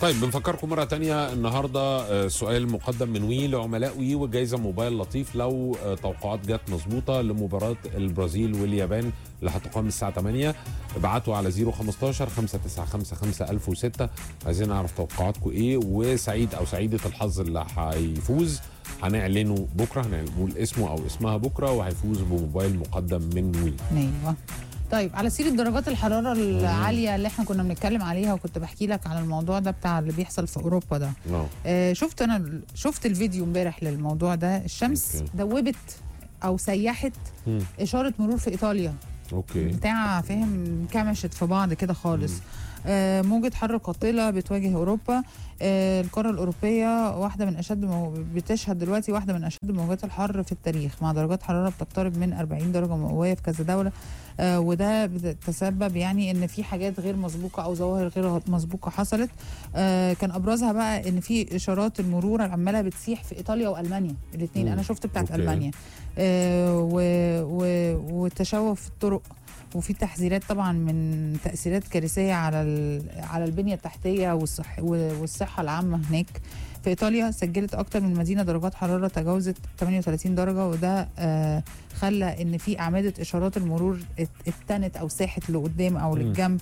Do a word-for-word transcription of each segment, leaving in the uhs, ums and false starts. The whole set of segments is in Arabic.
طيب بنفكركم مرة تانية النهاردة سؤال مقدم من وي لعملاء وي وجايزة موبايل لطيف لو توقعات جت مظبوطة لمباراة البرازيل واليابان اللي هتقام الساعة ثمانية. ابعتوا على صفر خمستاشر خمسة تسعة خمسة خمسة ألف وستة، عايزين نعرف توقعاتكم ايه. وسعيد او سعيدة الحظ اللي هيفوز هنعلنه بكرة، هنقول اسمه او اسمها بكرة، وهيفوز بموبايل مقدم من وي. ايوه. طيب على سيرة درجات الحرارة العالية اللي احنا كنا بنتكلم عليها، وكنت بحكي لك على الموضوع ده بتاع اللي بيحصل في اوروبا ده. آه شفت انا شفت الفيديو امبارح للموضوع ده. الشمس أوكي. دوبت او سيحت مم. اشارة مرور في ايطاليا. اوكي. بتاع فاهم كمشت في بعض كده خالص. آه موجة حر قاتلة بتواجه اوروبا. آه القارة الاوروبية واحدة من اشد مو... بتشهد دلوقتي واحدة من اشد موجات الحر في التاريخ، مع درجات حرارة بتقترب من أربعين درجة مئوية في كذا دولة. آه وده بتسبب يعني ان في حاجات غير مسبوقة او ظواهر غير مسبوقة حصلت. آه كان ابرزها بقى ان في اشارات المرور عمالة بتسيح في ايطاليا والمانيا الاثنين. انا شفت بتاعت أوكي. المانيا. آه و... و... وتشوه في الطرق، وفي تحذيرات طبعا من تأثيرات كارثية على على البنية التحتية والصح والصحة العامة هناك. في إيطاليا سجلت أكتر من مدينة درجات حرارة تجاوزت ثمانية وثلاثين درجة، وده آه خلى إن في أعمدة إشارات المرور اتنت أو ساحت لقدام أو للجنب.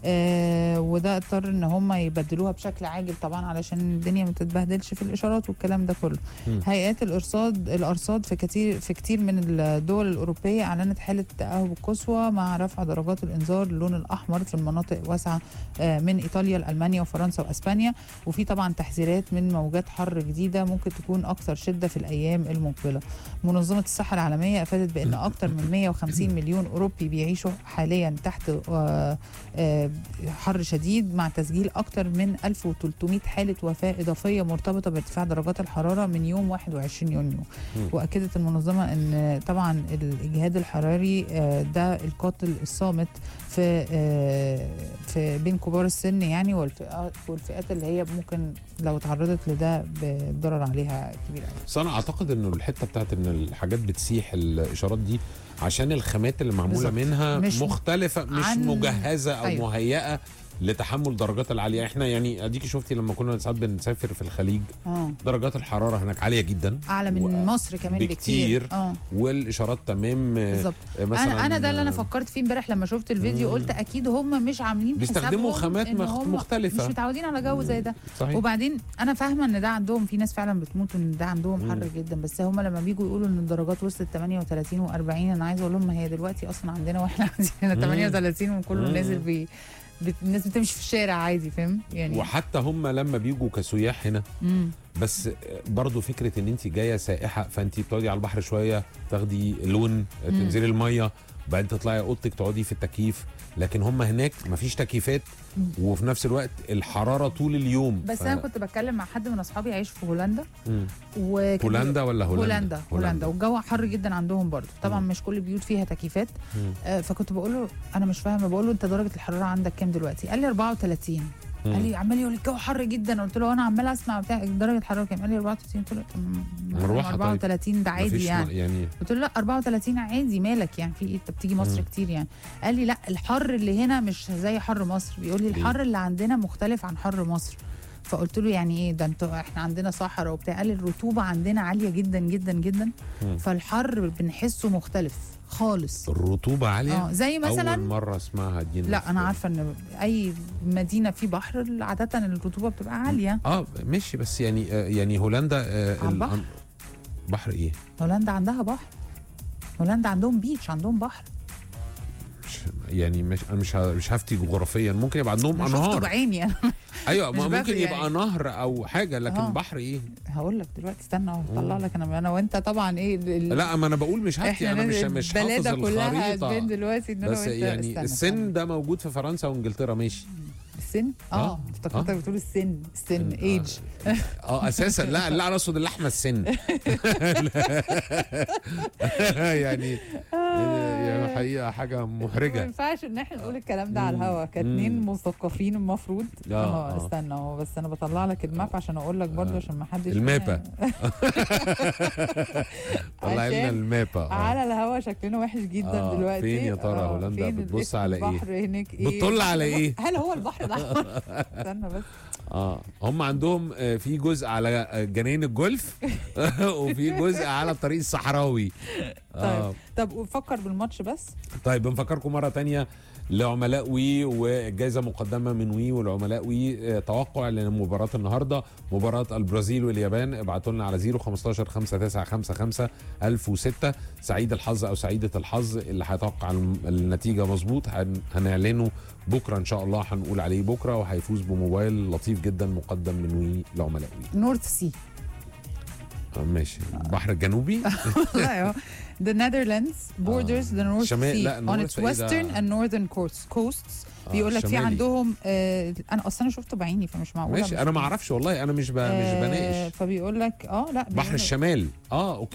آه وده اضطر ان هم يبدلوها بشكل عاجل طبعا علشان الدنيا ما تتبهدلش في الاشارات والكلام ده كله. م. هيئات الارصاد الارصاد في كتير في كتير من الدول الاوروبيه اعلنت حاله تاهب قصوى مع رفع درجات الانذار للون الاحمر في المناطق واسعه آه من ايطاليا لالمانيا وفرنسا واسبانيا. وفي طبعا تحذيرات من موجات حر جديده ممكن تكون اكثر شده في الايام المقبله. منظمه الصحه العالميه افادت بان اكثر من مئة وخمسين مليون اوروبي بيعيشوا حاليا تحت آه آه حر شديد، مع تسجيل أكثر من ألف وثلاثمئة حالة وفاة إضافية مرتبطة بارتفاع درجات الحرارة من يوم واحد وعشرين يونيو. م. وأكدت المنظمة أن طبعا الإجهاد الحراري ده القاتل الصامت في في بين كبار السن يعني، والفئات والفئات اللي هي ممكن لو تعرضت لده بضرر عليها كبير قوي. بس أنا أعتقد إنه الحتة بتاعت إن الحاجات بتسيح الإشارات دي عشان الخامات اللي معمولة بالزبط. منها مش مختلفة، مش مجهزة أو أيوة. مهيئة لتحمل درجات العاليه. احنا يعني اديكي شفتي لما كنا ساعات بنسافر في الخليج أوه. درجات الحراره هناك عاليه جدا، اعلى من و... مصر كمان بكتير, بكتير. والاشارات تمام بالظبط. انا انا ده اللي انا فكرت فيه امبارح لما شفت الفيديو. مم. قلت اكيد هم مش عاملين بيستخدموا خامات مختلفه، مش متعودين على جو زي ده. صحيح. وبعدين انا فاهمه ان ده عندهم في ناس فعلا بتموت ان ده عندهم حر جدا، بس هم لما بيجوا يقولوا ان الدرجات وصلت ثمانية وثلاثين وأربعين، انا عايزه اقول لهم ما هي دلوقتي اصلا عندنا واحنا عندنا ثمانية وثلاثين وكله نازل بي الناس بتمشي في الشارع عادي فاهم يعني. وحتى هم لما بيجوا كسياح هنا مم. بس برضو فكره ان انت جايه سائحه، فانت بتقعدي على البحر شويه تاخدي لون تنزلي الميه وبعدين تطلعي اوضتك تقعدي في التكييف، لكن هم هناك مفيش تكييفات وفي نفس الوقت الحراره طول اليوم. بس ف... انا كنت بتكلم مع حد من اصحابي عايش في هولندا. هولندا ولا هولندا؟ هولندا هولندا والجو حر جدا عندهم برضو طبعا. مم. مش كل البيوت فيها تكييفات. آه فكنت بقول له انا مش فاهمه، بقول له انت درجه الحراره عندك كام دلوقتي؟ قال لي أربعة وثلاثين. مم. قال لي عمال يقول الجو حر جدا. قلت له انا عمال اسمع بتاع درجه الحراره كام؟ قال لي أربعة وثلاثين. قلت له أربعة وثلاثين ده عادي يعني. يعني قلت له لا أربعة وثلاثين عادي مالك يعني في ايه؟ انت بتيجي مصر مم. كتير يعني. قال لي لا الحر اللي هنا مش زي حر مصر. بيقول لي الحر اللي عندنا مختلف عن حر مصر. فقلت له يعني ايه ده؟ انتوا احنا عندنا صحراء وبتاع. قال لي الرطوبه عندنا عاليه جدا جدا جدا مم. فالحر بنحسه مختلف خالص. الرطوبه عاليه؟ اه زي مثلا اول مره اسمعها دي. لا انا عارفه ان اي مدينه في بحر عاده الرطوبه بتبقى عاليه. اه ماشي بس يعني يعني هولندا آه بحر. بحر ايه؟ هولندا عندها بحر. هولندا عندهم بيتش، عندهم بحر. مش يعني مش انا مش مش هفتي جغرافيا. ممكن يبقى عندهم انهار. شفته بعيني انا. ايوه ممكن يبقى يعني. نهر او حاجه، لكن آه. بحر ايه؟ هقول لك دلوقتي استنى اطلع لك. انا انا وانت طبعا ايه ال... لا ما انا بقول مش هفتي، انا مش مش حافظ الخريطه دلوقتي. بس يعني السن ده موجود في فرنسا وانجلترا. ماشي السن اه افتكرتك آه. بتقول السن السن ايج اه اساسا لا لا انا اقصد اللحمه السن. يعني يعني حقيقه حاجه محرجه. ما ينفعش ان احنا نقول الكلام ده على الهوا كاتنين مثقفين المفروض. اه استنى بس انا بطلع لك الماب عشان اقول لك برضه عشان ما حدش المابا. طلع لنا المابا على الهوا شكلنا وحش جدا آه. دلوقتي. فين يا ترى هولندا بتبص على ايه؟ البحر هناك ايه؟ بتطل على ايه؟ هل هو البحر الاحمر؟ استنى بس اه هم عندهم آه، في جزء على آه، جناين الجولف وفي جزء على الطريق الصحراوي. طيب طب فكر بالماتش بس. طيب بنفكركم مرة تانية لعملاء وي والجائزة مقدمة من وي والعملاء وي. آه، توقع لمباراة النهاردة مباراة البرازيل واليابان. ابعتوا لنا على صفر خمستاشر خمسة تسعة خمسة خمسة ألف وستة. سعيد الحظ أو سعيدة الحظ اللي هيتوقع الم- النتيجة مظبوط هن- هنعلنه بكرة إن شاء الله، هنقول عليه بكرة، وهيفوز بموبايل لطيف جدا مقدم من وي لعملاء وي. نورث سي. آه، ماشي. البحر الجنوبي. لا The Netherlands borders the North شمال- Sea لا، on North its إيه ده؟ western and northern coasts coasts آه، بيقول لك في شمالي. عندهم آه انا اصلا انا شفته بعيني فمش معقوله. ماشي، أنا ما أعرفش والله، أنا مش ب- مش آه بناقش. فبيقول لك اه لا بحر بيقول- الشمال. اه اوكي.